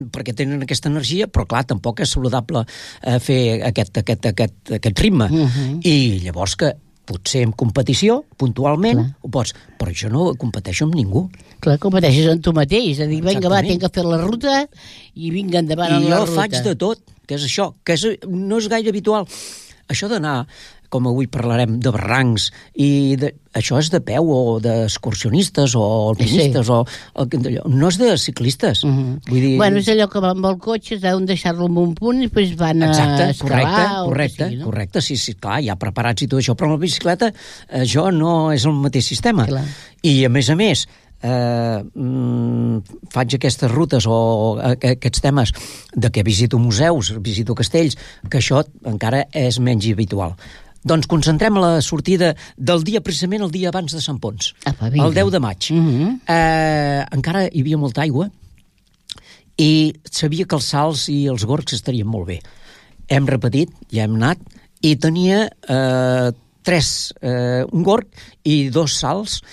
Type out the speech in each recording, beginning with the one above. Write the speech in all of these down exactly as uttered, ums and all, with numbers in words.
perquè tenen aquesta energia, però clar, tampoc és saludable eh, fer aquest, aquest, aquest, aquest ritme. Uh-huh. I llavors que potser en competició, puntualment, clar, ho pots, però jo no competeixo amb ningú. Clar, competeixes amb tu mateix, és a dir, vinga, va, tinc que fer la ruta i vinga endavant amb la ruta. I jo faig de tot, que és això, que és, no és gaire habitual. Això d'anar, com avui parlarem, de barrancs, i de, això és de peu, o d'excursionistes, o alpinistes, sí, o, o no és de ciclistes. Uh-huh. Vull dir... Bueno, és allò que va amb el cotxe, deuen deixar-lo en un punt i després van exacte, a escalar. Correcte, correcte, sigui, no? correcte, sí, sí, clar, ja preparats i tot això, però amb la bicicleta eh, jo no és el mateix sistema. Clar. I a més a més, eh, mm, faig aquestes rutes o eh, aquests temes de que visito museus, visito castells, que això encara és menys habitual. Doncs concentrem la sortida del dia, precisament el dia abans de Sant Pons, Apa, el deu de maig. Uh-huh. Eh, encara hi havia molta aigua i sabia que els salts i els gorgs estarien molt bé. Hem repetit, ja hem anat, i tenia eh, tres, eh, un gorg i dos salts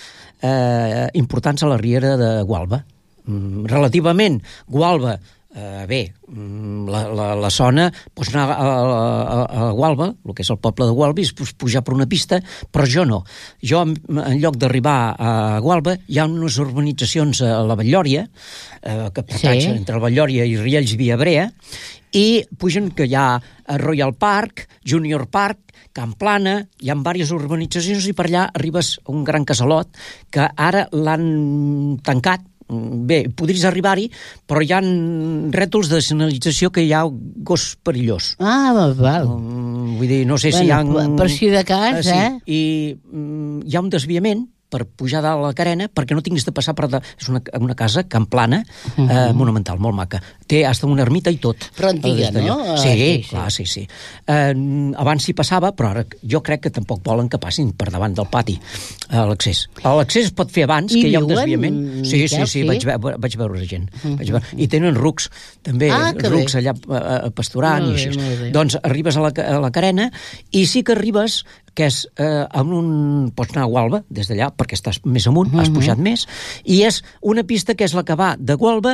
eh, importants a la riera de Gualba. Mm, relativament, Gualba, Uh, bé, la, la, la zona, pots anar a, a, a Gualba, el que és el poble de Gualba, i pots pujar per una pista, però jo no. Jo, en lloc d'arribar a Gualba, hi ha unes urbanitzacions a la Batllòria, eh, que pertanyen sí, entre la Batllòria i Riells Via Brea, i pugen que hi ha Royal Park, Junior Park, Camp Plana, hi ha diverses urbanitzacions, i per allà arribes a un gran casalot que ara l'han tancat. Bé, podries arribar-hi, però hi ha rètols de senyalització que hi ha gos perillós. Ah, val. Um, vull dir, no sé bueno, si hi ha... Per si de cas, uh, sí. eh? I um, hi ha un desviament per pujar dalt a la carena, perquè no tinguis de passar per... De... És una, una casa camplana, uh-huh, eh, monumental, molt maca. Té hasta una ermita i tot. Però antiga, no? Sí, sí, clar, sí, sí. Eh, abans s'hi passava, però ara jo crec que tampoc volen que passin per davant del pati a l'accés. A l'accés es pot fer abans, I que hi ha un desviament. Sí, sí, sí, sí, vaig, ve vaig veure gent. Uh-huh. Vaig veure. I tenen rucs, també, ah, rucs allà uh, pasturant, molt i així. Bé, doncs arribes a la, a la carena, i sí que arribes, que és eh, amb un... Pots anar a Gualba, des d'allà, perquè estàs més amunt, uh-huh, has pujat més, i és una pista que és la que va de Gualba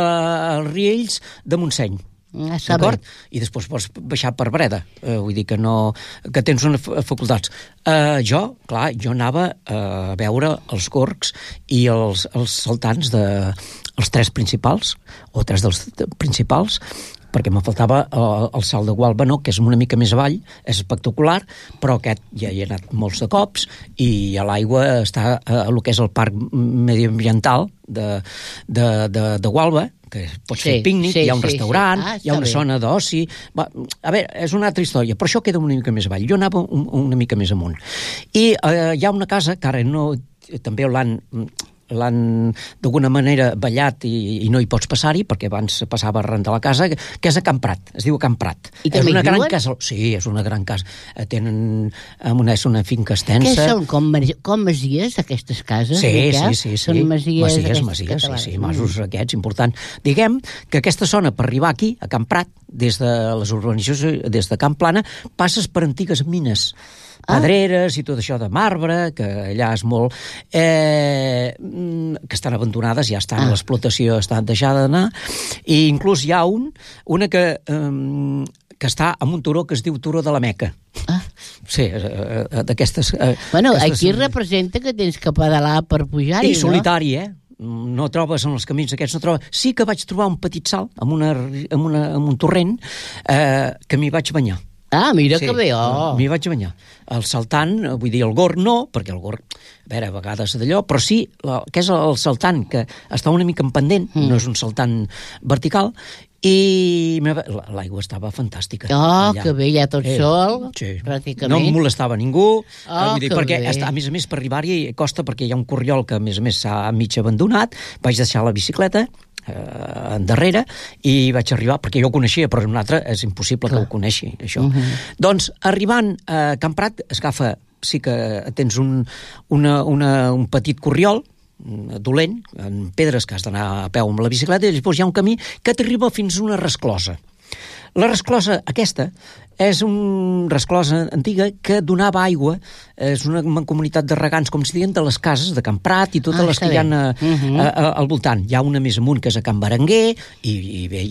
als Riells de Montseny. Ah, d'acord? I després pots baixar per Breda, eh, vull dir que no... que tens unes facultats. Eh, jo, clar, jo anava a veure els gorgs i els, els saltants de... els tres principals, o tres dels principals, perquè me faltava el, el salt de Gualba, no, que és una mica més avall, és espectacular, però aquest ja hi he anat molts de cops, i a l'aigua està a el que és el parc mediambiental de, de, de, de Gualba, que pots sí, fer pícnic, sí, hi ha un sí, restaurant, sí. Ah, hi ha una bé. zona d'oci... A veure, és una altra història, però això queda una mica més avall. Jo anava un, una mica més amunt. I eh, hi ha una casa que ara no... també l'han... l'han d'alguna manera ballat i, i no hi pots passar-hi, perquè abans passava arran de la casa, que és a Camp Prat, es diu Camp Prat. I és una gran casa. Sí, és una gran casa. Tenen una, és una finca extensa. Què són, com, com masies, aquestes cases? Sí, sí, sí, sí. Són masies, masies, masies sí, sí, masos aquests, important. Diguem que aquesta zona, per arribar aquí, a Camp Prat, des de les urbanitzacions, des de Camp Plana, passes per antigues mines, pedreres i tot això de marbre, que allà és molt... Eh, que estan abandonades, ja estan, ah. l'explotació està deixada d'anar, i inclús hi ha un, una que, eh, que està en un turó que es diu Turó de la Meca. Ah. Sí, eh, d'aquestes... Eh, bueno, aquestes... aquí representa que tens que pedalar per pujar-hi, no? I solitari, eh? No trobes en els camins aquests, no trobes... Sí que vaig trobar un petit salt amb, una, amb, una, amb un torrent eh, que m'hi vaig banyar. Ah, mira sí, que bé, oh! M'hi vaig banyar. El saltant, vull dir, el gorg no, perquè el gorg, a veure, a vegades d'allò, però sí, la, que és el saltant, que està una mica en pendent, mm. no és un saltant vertical, i l'aigua estava fantàstica. Oh, allà. Que bé, ja tot eh, sol, sí. Pràcticament. No em molestava ningú, oh, vull dir, perquè està, a més a més per arribar-hi costa, perquè hi ha un corriol que a més a més s'ha mig abandonat, vaig deixar la bicicleta eh, endarrere i vaig arribar, perquè jo ho coneixia, però un altre és impossible Clar. que ho coneixi, això. Uh -huh. Doncs, arribant a Camp Prat, es agafa, sí que tens un, una, una, un petit corriol, dolent, en pedres que has d'anar a peu amb la bicicleta, i després hi ha un camí que t'arriba fins a una resclosa. La resclosa aquesta és un resclosa antiga que donava aigua, és una comunitat de regants, com si diuen, de les cases de Can Prat i totes ah, les que hi ha a, uh -huh. a, a, al voltant. Hi ha una més amunt, que és a Can Berenguer, i, i bé,